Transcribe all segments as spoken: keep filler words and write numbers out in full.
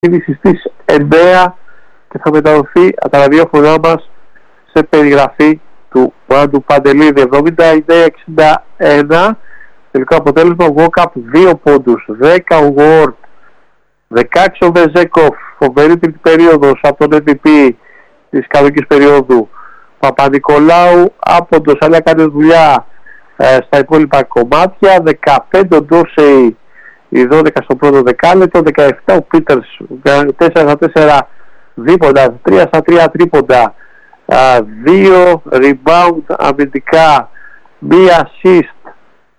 κίνηση στις εννέα και θα μεταδοθεί από τα ραδιόφωνά μας σε περιγραφή του Μάντου Παντελίδη. εβδομήντα εννέα εξήντα ένα τελικό αποτέλεσμα. Walkup δύο πόντους, δέκα ο Ward, δεκαέξι ο Βεζέκοφ. Φοβερή τρίτη περίοδος από τον εμ βι πι της κανονικής περίοδου Παπα-Νικολάου. Άποντος, αλλά έκανε δουλειά ε, στα υπόλοιπα κομμάτια. δεκαπέντε ο Ντόσεϊ, η δώδεκα στο πρώτο δεκάλεπτο. δεκαεπτά ο Πίτερς, τέσσερα στα τέσσερα δίποντα, τρία στα τρία τρίποντα, δύο rebound αμυντικά, μία assist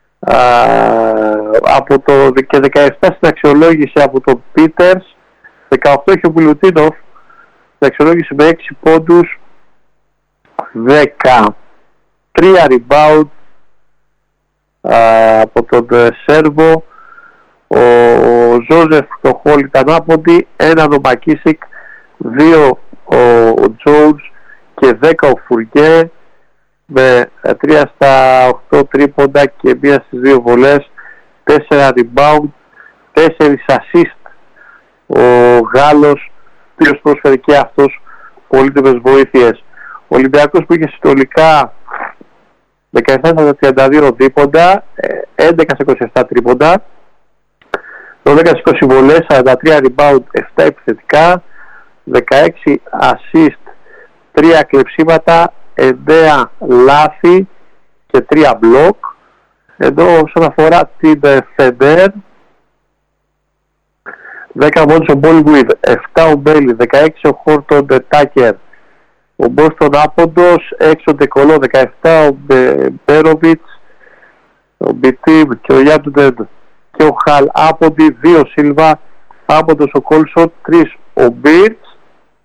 από το, και δεκαεπτά στην αξιολόγηση από τον Πίτερς. δεκαοκτώ έχει ο Μιλουτίνοφ στην αξιολόγηση με έξι πόντους, δεκατρία rebound από τον Σέρβο. Ο Ζόζεφ το Χόλ ήταν άποντι, έναν ο Μακίσικ, δύο ο Τζόουνς και δέκα ο Φουργέ, με τρία στα οκτώ τρίποντα και μία στις δύο βολές, τέσσερα rebound, τέσσερα assist ο Γάλλος, ο οποίος πρόσφερε και αυτός πολύτιμες βοήθειες. Ο Ολυμπιακός που είχε συνολικά δεκαεπτά στα τριάντα δύο δίποντα, έντεκα στα είκοσι επτά τρίποντα, δώδεκα στις είκοσι βολές, σαράντα τρία rebound, επτά επιθετικά, δεκαέξι assist, τρία κλεψίματα, εννέα λάθη και τρία μπλοκ. Ενώ όσον αφορά την Φενέρ, δέκα μόνος ο Μπόλιγουιντ, επτά ο Μπέλι, δεκαέξι ο Χόρτον Τάκερ, ο Μπόστον άποντος, έξι ο Ντεκολό, δεκαεπτά ο Μπέροβιτς, ο Μπιτίμ και ο Γιάντουνεν και ο Χαλ άποντι, δύο ο Σίλβα, άποντος ο Κόλσον, τρία ο Μπίρτς.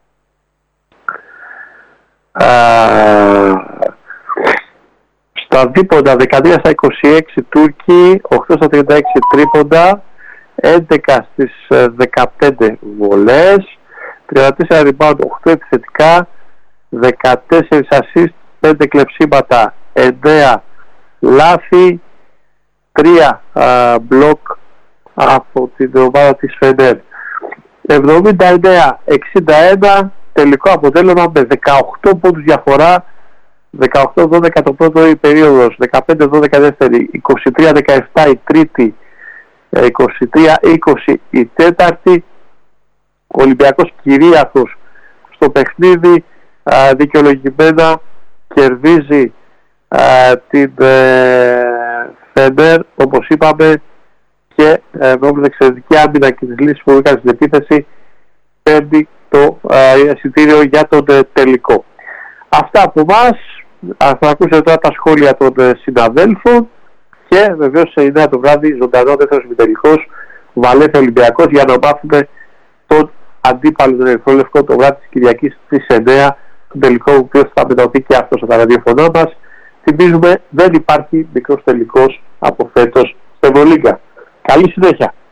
Στα δίποντα δεκατρία στα είκοσι έξι Τούρκοι, οκτώ στα τριάντα έξι τρίποντα, έντεκα στις δεκαπέντε βολές, τριάντα τέσσερα rebound, οκτώ επιθετικά, δεκατέσσερα assist, πέντε κλεψίματα, εννέα λάθη, τρία μπλοκ από την ομάδα της Φενέρ. εβδομήντα εννέα εξήντα ένα τελικό αποτέλεσμα με δεκαοκτώ πόντους διαφορά, δεκαοκτώ δώδεκα το πρώτο η περίοδος, δεκαπέντε δώδεκα δεύτερη, είκοσι τρία δεκαεπτά η τρίτη, είκοσι τρία είκοσι η τέταρτη. Ο Ολυμπιακός κυρίαρχος στο παιχνίδι, α, δικαιολογημένα κερδίζει α, την ε, Φενέρ, όπως είπαμε, και ε, με όλη την εξαιρετική άμυνα και τις λύσεις που έκανε στην επίθεση παίρνει το ε, εισιτήριο για τον ε, τελικό. Αυτά από εμάς. Θα ακούσετε τώρα τα σχόλια των ε, συναδέλφων και βεβαίως σε εννέα το βράδυ ζωντανό δεύτερος ημιτελικός Βαλένθια Ολυμπιακός, για να μάθουμε τον αντίπαλο τον Ερυθρόλευκο το βράδυ της Κυριακής στις εννέα, τον τελικό ο οποίος θα μεταδοθεί και αυτό στα ραδιοφωνά μας. Θυμίζουμε, δεν υπάρχει μικρός τελικός από φέτος στην Ευρωλίγκα. Καλή συνέχεια.